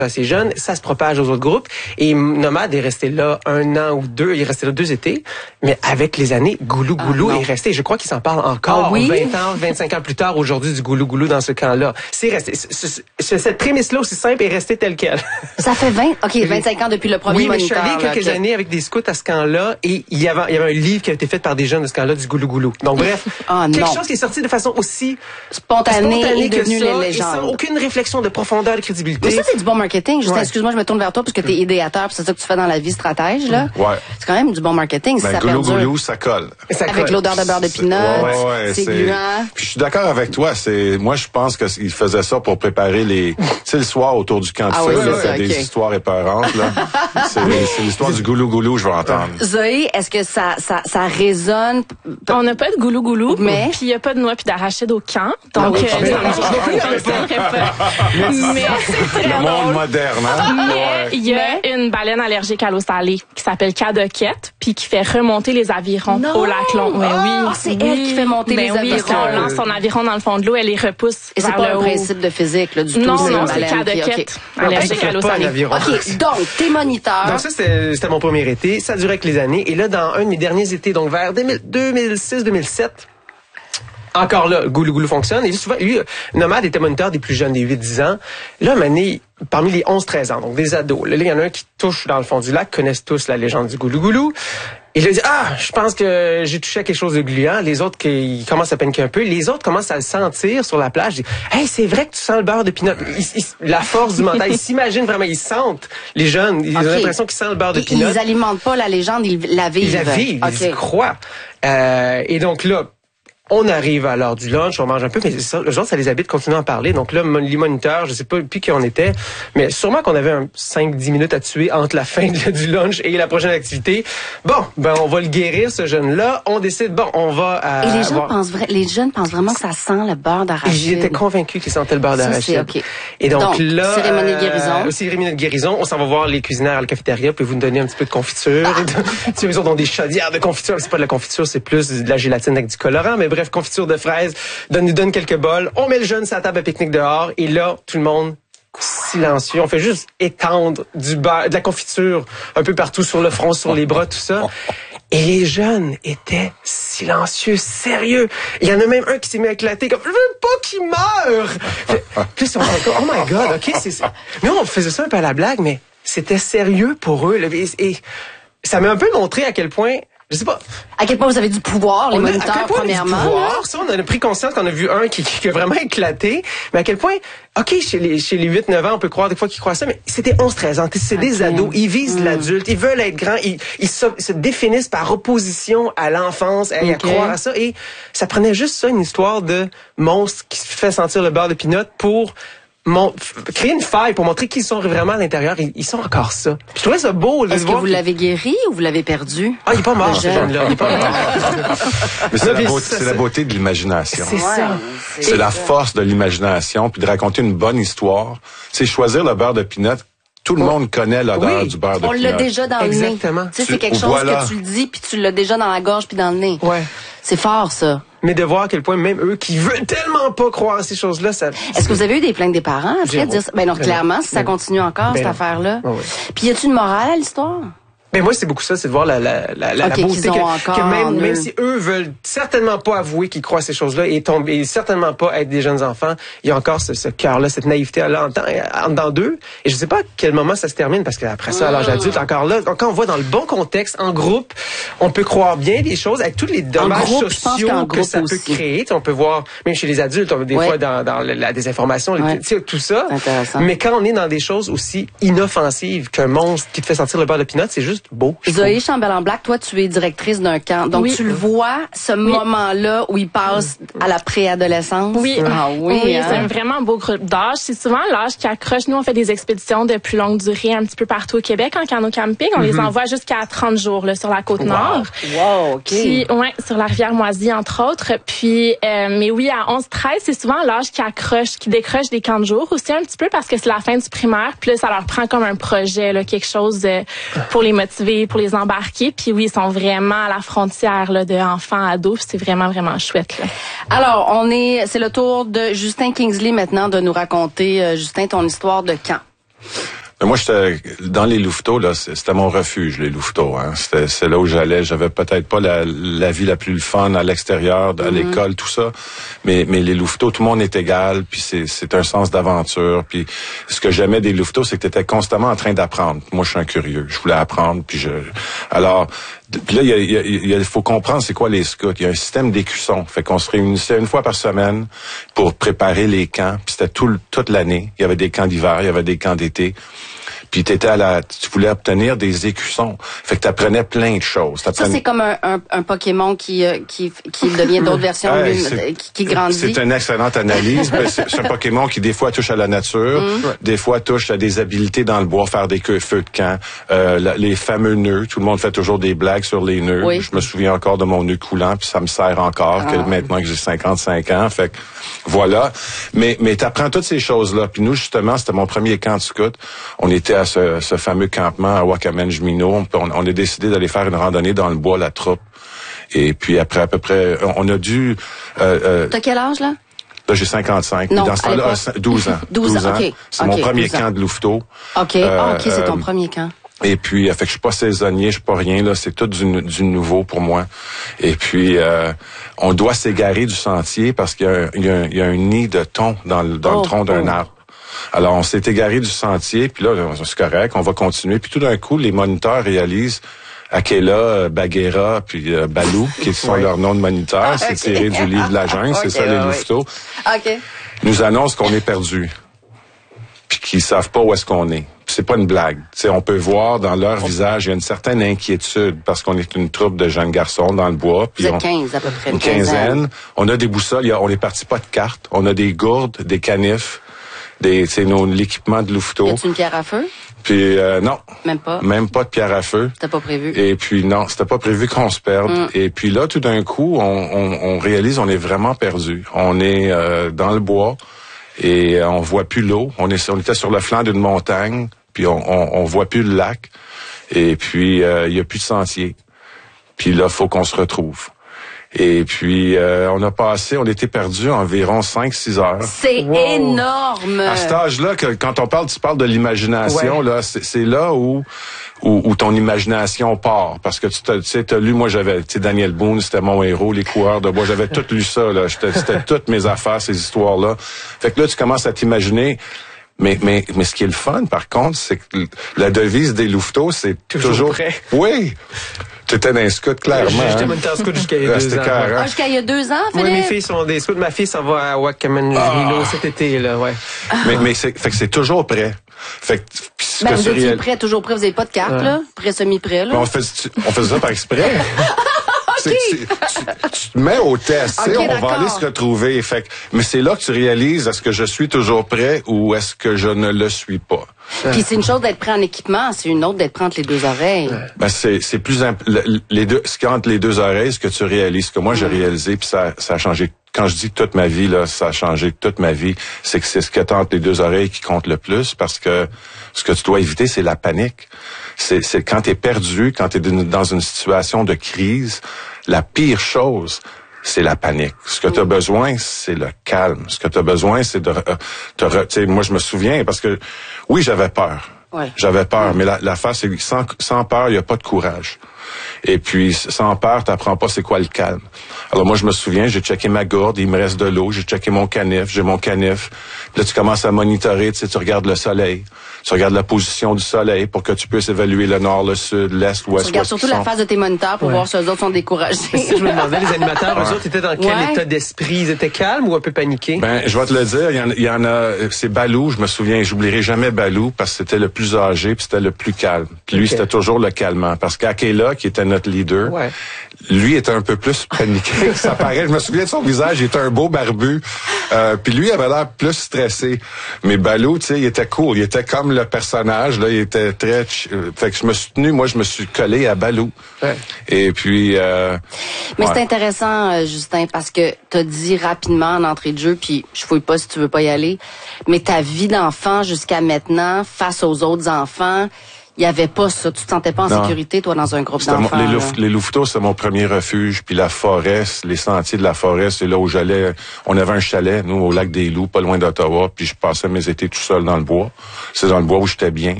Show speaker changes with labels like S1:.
S1: assez jeune, ça se propage aux autres groupes. Et Nomade est resté là 1 an ou 2, il est resté là 2 étés, mais avec les années, Goulou Goulou est resté. Je crois qu'il s'en parle encore 20 ans, 25 ans plus tard aujourd'hui du Goulou Goulou dans ce camp-là. C'est resté. Cette prémisse-là aussi simple est restée telle quelle.
S2: Ça fait 25 ans depuis le premier moniteur.
S1: Oui, mais je suis allé quelques années avec des scouts à ce camp-là et il y avait un livre qui a été fait par des jeunes de ce camp-là du Goulou Goulou. Donc bref, quelque chose qui est sorti de façon aussi
S2: spontanée et devenue
S1: que ça,
S2: les légendes.
S1: Et sans aucune réflexion de profondeur, de crédibilité.
S2: Mais ça, c'est du bon marketing. Justin, excuse-moi, je me tourne vers toi parce que t'es idéateur, puis c'est ça que tu fais dans la vie, stratège, là.
S3: Ouais.
S2: C'est quand même du bon marketing. Si ça
S3: Goulou
S2: perdure.
S3: Goulou, ça colle.
S2: Avec l'odeur de beurre de pinot, c'est gluant.
S3: Puis je suis d'accord avec toi. Moi, je pense qu'il faisait ça pour préparer le soir autour du camp de feu. Il y a des histoires épeurantes, là. C'est l'histoire du Goulou Goulou, je veux entendre.
S2: Zoé, est-ce que ça résonne?
S4: On n'a pas de Goulou Goulou,
S2: mais
S4: puis il n'y a pas de noix puis d'arachide au camp. Donc, mais c'est
S3: le monde moderne, hein?
S4: Mais il y a une baleine allergique à l'eau salée qui s'appelle Cadoquette, puis qui fait remonter les avirons au lac Long.
S2: C'est elle qui fait monter les avirons.
S4: Parce qu'on lance son aviron dans le fond de l'eau, elle les repousse.
S2: Et c'est pas un principe de physique, là, du tout.
S4: Non, c'est Cadoquette allergique à l'eau salée.
S2: OK, donc, t'es moniteur.
S1: Donc ça, c'était mon premier été. Ça durait avec les années. Et là, dans un de mes derniers étés, donc vers 2006-2007, encore là, Goulou Goulou fonctionne. Et souvent, lui, Nomade était moniteur des plus jeunes, des 8-10 ans. Là, une année, parmi les 11-13 ans, donc des ados, là, il y en a un qui touche dans le fond du lac, connaissent tous la légende du Goulou Goulou. Il a dit, je pense que j'ai touché à quelque chose de gluant. Les autres, ils commencent à paniquer un peu. Les autres commencent à le sentir sur la plage. Ils disent, hey, c'est vrai que tu sens le beurre de pinot. La force du mental. Ils s'imaginent vraiment, ils sentent. Les jeunes, ils ont l'impression qu'ils sentent le beurre de pinot.
S2: Ils alimentent pas la légende, ils la vivent.
S1: Ils la vivent, ils y croient. Et donc là, on arrive à l'heure du lunch, on mange un peu, mais ça, le genre, ça les habite de continuer à en parler. Donc là, les moniteurs, je sais pas depuis qui on était, mais sûrement qu'on avait 5-10 minutes à tuer entre la fin du lunch et la prochaine activité. Bon, on va le guérir, ce jeune-là. On décide, on va...
S2: Et les jeunes pensent vraiment que ça sent le beurre d'arachide.
S1: J'étais convaincu qu'ils sentaient le beurre d'arachide.
S2: OK.
S1: Et donc là...
S2: Cérémonie de guérison.
S1: Cérémonie de guérison. On s'en va voir les cuisinières à la cafétéria, puis vous nous donner un petit peu de confiture. Ils ont des chaudières de confiture. C'est pas de la confiture, c'est plus de la gélatine avec du colorant, mais bref, confiture de fraises, nous donne quelques bols, on met le jeune sur la table à pique-nique dehors, et là, tout le monde silencieux, on fait juste étendre du beurre, de la confiture un peu partout sur le front, sur les bras, tout ça. Et les jeunes étaient silencieux, sérieux. Il y en a même un qui s'est mis à éclater comme, je veux pas qu'il meure! Puis ils sont encore, oh my god, ok, Nous, on faisait ça un peu à la blague, mais c'était sérieux pour eux. Et ça m'a un peu montré à quel point, je sais pas.
S2: À quel point vous avez du pouvoir, les moniteurs, premièrement.
S1: Ça, on a pris conscience qu'on a vu un qui a vraiment éclaté. Mais à quel point, OK, chez les 8-9 ans, on peut croire des fois qu'ils croient ça, mais c'était 11-13 ans. C'est des ados. Ils visent l'adulte. Ils veulent être grands. Ils se définissent par opposition à l'enfance, à croire à ça. Et ça prenait juste ça, une histoire de monstre qui se fait sentir le beurre de pinot pour créer une faille pour montrer qu'ils sont vraiment à l'intérieur. Ils sont encore ça. Puis je trouvais ça beau.
S2: Est-ce que vous l'avez guéri ou vous l'avez perdu?
S1: Il est pas mort, ce jeune-là. Il est pas mort.
S3: Mais c'est la beauté de l'imagination.
S1: C'est ça.
S3: C'est la force de l'imagination, puis de raconter une bonne histoire. C'est choisir le beurre de pinot. Tout le monde connaît l'odeur du beurre de pinot.
S2: On l'a déjà dans le nez.
S1: Exactement.
S2: Tu sais, c'est quelque chose que tu le dis, puis tu l'as déjà dans la gorge puis dans le nez.
S1: Ouais.
S2: C'est fort, ça.
S1: Mais de voir à quel point même eux qui veulent tellement pas croire à ces choses-là, ça...
S2: Est-ce que vous avez eu des plaintes des parents après de dire ça? Ben non, clairement, si ça continue encore, cette affaire-là. Puis y a-tu une morale à l'histoire?
S1: Ben moi, c'est beaucoup ça, c'est de voir la beauté que même si eux veulent certainement pas avouer qu'ils croient à ces choses-là et certainement pas être des jeunes enfants, il y a encore ce cœur-là, cette naïveté-là en dedans d'eux. Et je sais pas à quel moment ça se termine, parce qu'après ça, à l'âge adulte, encore là, quand on voit dans le bon contexte, en groupe, on peut croire bien des choses avec tous les dommages sociaux que ça peut créer. On peut voir, même chez les adultes, des fois dans la désinformation, tout ça. Mais quand on est dans des choses aussi inoffensives qu'un monstre qui te fait sentir le beurre de pinot, c'est juste beau.
S2: Zoé Chambellan-Black, toi, tu es directrice d'un camp. Donc, tu le vois, ce moment-là où il passe à la préadolescence.
S4: Oui. C'est un vraiment beau groupe d'âge. C'est souvent l'âge qui accroche. Nous, on fait des expéditions de plus longue durée un petit peu partout au Québec en canot-camping. On les envoie jusqu'à 30 jours là, sur la Côte-Nord.
S2: Wow, OK.
S4: Puis, sur la rivière Moisy, entre autres. Puis, mais oui, à 11-13, c'est souvent l'âge qui décroche des camps de jour aussi un petit peu parce que c'est la fin du primaire. Puis là, ça leur prend comme un projet, là, quelque chose pour les motiver, pour les embarquer. Puis oui, ils sont vraiment à la frontière là, de enfants, ados. C'est vraiment, vraiment chouette. Là.
S2: Alors, c'est le tour de Justin Kingsley maintenant de nous raconter, Justin, ton histoire de camp.
S3: Mais moi, j'étais dans les louveteaux, là, c'était mon refuge, les louveteaux. Hein. C'est là où j'allais. J'avais peut-être pas la vie la plus fun à l'extérieur, à l'école, tout ça. Mais les louveteaux, tout le monde est égal. Puis c'est un sens d'aventure. Puis ce que j'aimais des louveteaux, c'est que tu étais constamment en train d'apprendre. Moi, je suis un curieux. Je voulais apprendre. Alors, puis là, il faut comprendre c'est quoi les scouts. Il y a un système d'écussons. Fait qu'on se réunissait une fois par semaine pour préparer les camps. Puis c'était toute l'année. Il y avait des camps d'hiver, il y avait des camps d'été. Puis tu voulais obtenir des écussons. Fait que tu apprenais plein de choses.
S2: Ça, c'est comme un Pokémon qui devient d'autres versions, qui grandit.
S3: C'est une excellente analyse. C'est un Pokémon qui, des fois, touche à la nature, des fois, touche à des habiletés dans le bois, faire des feux de camp, les fameux nœuds. Tout le monde fait toujours des blagues sur les nœuds. Oui. Je me souviens encore de mon nœud coulant, puis ça me sert encore, maintenant que j'ai 55 ans. Fait que, voilà. Mais t'apprends toutes ces choses-là. Puis nous, justement, c'était mon premier camp de scout. On était à ce fameux campement à Wakamen-Jemino. On a décidé d'aller faire une randonnée dans le bois, la troupe. Et puis après, à peu près, on a dû...
S2: T'as quel âge, là?
S3: Là, j'ai 55.
S2: Non,
S3: dans ce temps-là, 12 ans.
S2: 12 ans, OK.
S3: C'est mon premier camp de louveteau.
S2: OK, c'est ton premier camp.
S3: Et puis, fait que je suis pas saisonnier, je suis pas rien, là. C'est tout du nouveau pour moi. Et puis, on doit s'égarer du sentier parce qu'il y a un nid de thon dans le tronc d'un arbre. Alors, on s'est égaré du sentier, puis là, c'est correct, on va continuer. Puis tout d'un coup, les moniteurs réalisent Akela, Bagheera, puis Balou, qui sont leurs noms de moniteurs. C'est tiré du livre de la jungle, c'est ça, les louveteaux.
S2: OK.
S3: Nous annoncent qu'on est perdus, puis qu'ils savent pas où est-ce qu'on est. Puis c'est pas une blague. T'sais, on peut voir dans leur visage, il y a une certaine inquiétude, parce qu'on est une troupe de jeunes garçons dans le bois. Puis
S2: vous êtes 15 à peu près.
S3: Une quinzaine. On a des boussoles, on est parti pas de cartes. On a des gourdes, des canifs. L'équipement de louveteau.
S2: Y a-tu une pierre à feu?
S3: Puis non.
S2: Même pas?
S3: Même pas de pierre à feu.
S2: C'était pas prévu?
S3: Et puis non, c'était pas prévu qu'on se perde. Et puis là, tout d'un coup, on réalise on est vraiment perdu. On est dans le bois et on voit plus l'eau. On était sur le flanc d'une montagne, puis on voit plus le lac. Et puis il y a plus de sentier. Puis là, faut qu'on se retrouve. Et puis, on était perdus environ 5-6 heures.
S2: C'est énorme!
S3: À cet âge-là, quand tu parles de l'imagination, là, c'est là où ton imagination part. Parce que t'as lu, moi j'avais, Daniel Boone, c'était mon héros, les coureurs de bois, j'avais tout lu ça, là. C'était toutes mes affaires, ces histoires-là. Fait que là, tu commences à t'imaginer. Mais ce qui est le fun, par contre, c'est que la devise des louveteaux, c'est toujours
S1: prêt.
S3: Oui! T'étais dans un scout, clairement.
S1: J'étais moniteur scout jusqu'à il y a 2 ans.
S2: Jusqu'à il y a 2 ans, Philippe?
S1: Oui, mes filles sont des scouts. Ma fille s'en va à Wakaman-Jemino cet été, là, ouais.
S3: Mais fait que c'est toujours prêt. Fait que,
S2: vous étiez prêt, toujours prêt. Vous n'avez pas de carte, là? Prêt, semi-prêt, là?
S3: On fait ça par exprès.
S2: Okay.
S3: Tu te mets au test,
S2: okay,
S3: on va aller se retrouver. Fait que, mais c'est là que tu réalises, est-ce que je suis toujours prêt ou est-ce que je ne le suis pas?
S2: Puis c'est une chose d'être prêt en équipement, c'est une autre d'être prêt entre les deux oreilles.
S3: Ben c'est plus les deux, ce qu'entre les deux oreilles, ce que tu réalises, ce que moi j'ai réalisé, puis ça a changé. Quand je dis toute ma vie, là, ça a changé toute ma vie, c'est que c'est ce que t'as entre les deux oreilles qui compte le plus, parce que ce que tu dois éviter, c'est la panique. C'est quand t'es perdu, quand t'es dans une situation de crise, la pire chose, c'est la panique. Ce que tu as besoin, c'est le calme. Ce que tu as besoin, c'est de tu sais, moi je me souviens parce que oui, j'avais peur.
S2: Ouais.
S3: J'avais peur, mais l'affaire c'est que sans peur, il y a pas de courage. Et puis sans peur, t'apprends pas c'est quoi le calme. Alors moi je me souviens, j'ai checké ma gourde, il me reste de l'eau, j'ai checké mon canif, j'ai mon canif. Puis là tu commences à monitorer, tu regardes le soleil. Tu regardes la position du soleil pour que tu puisses évaluer le nord, le sud, l'est, l'ouest.
S2: Tu regardes surtout la face de tes moniteurs pour voir si eux autres sont découragés.
S1: Je me demandais, les animateurs, eux autres étaient dans quel état d'esprit? Ils étaient calmes ou un peu paniqués? Ben,
S3: je vais te le dire, il y en a, c'est Balou, je me souviens, j'oublierai jamais Balou parce que c'était le plus âgé puis c'était le plus calme. Puis lui, c'était toujours le calmant. Parce qu'Akela, qui était notre leader, lui était un peu plus paniqué. Ça paraît, je me souviens de son visage, il était un beau barbu. Puis lui avait l'air plus stressé. Mais Balou, tu sais, il était cool, il était comme le personnage, là, il était très... fait que je me suis tenu, moi, je me suis collé à Balou. Ouais. Et puis...
S2: Mais c'est intéressant, Justin, parce que t'as dit rapidement en entrée de jeu, puis je fouille pas si tu veux pas y aller, mais ta vie d'enfant jusqu'à maintenant, face aux autres enfants, il y avait pas ça. Tu te sentais pas en sécurité, toi, dans un groupe d'enfants?
S3: Les louveteaux, c'était mon premier refuge. Puis la forêt, les sentiers de la forêt, c'est là où j'allais. On avait un chalet, nous, au lac des Loups, pas loin d'Ottawa. Puis je passais mes étés tout seul dans le bois. C'est dans le bois où j'étais bien.